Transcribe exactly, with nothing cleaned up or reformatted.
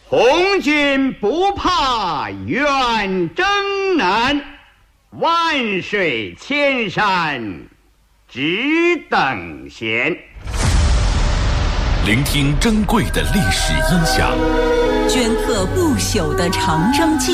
红军不怕远征难，万水千山只等闲。 聆听珍贵的历史音响， 镌刻不朽的长征记